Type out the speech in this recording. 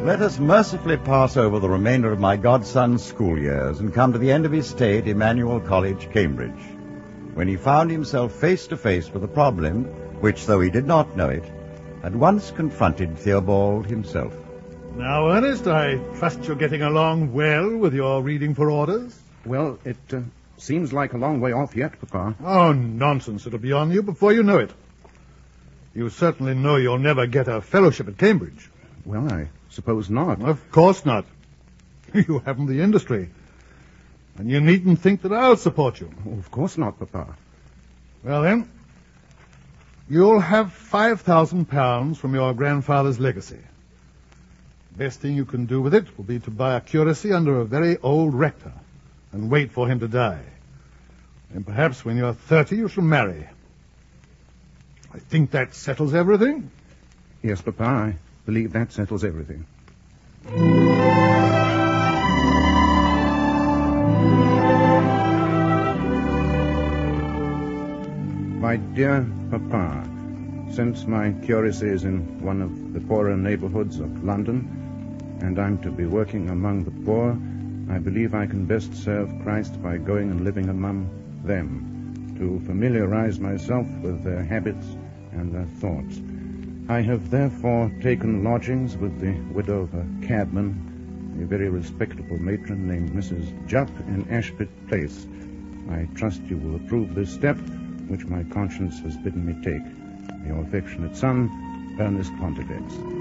Let us mercifully pass over the remainder of my godson's school years and come to the end of his stay at Emmanuel College, Cambridge, when he found himself face to face with a problem which, though he did not know it, had once confronted Theobald himself. Now, Ernest, I trust you're getting along well with your reading for orders? Well, it seems like a long way off yet, Papa. Oh, nonsense. It'll be on you before you know it. You certainly know you'll never get a fellowship at Cambridge. Well, I suppose not. Of course not. You haven't the industry. And you needn't think that I'll support you. Oh, of course not, Papa. Well, then, you'll have £5,000 from your grandfather's legacy. Best thing you can do with it will be to buy a curacy under a very old rector and wait for him to die. And perhaps when you're 30, you shall marry. I think that settles everything. Yes, Papa, I believe that settles everything. My dear Papa, since my curacy is in one of the poorer neighborhoods of London, and I'm to be working among the poor, I believe I can best serve Christ by going and living among them, to familiarize myself with their habits and their thoughts. I have therefore taken lodgings with the widow of a cabman, a very respectable matron named Mrs. Jupp in Ashpit Place. I trust you will approve this step, which my conscience has bidden me take. Your affectionate son, Ernest Pontifex.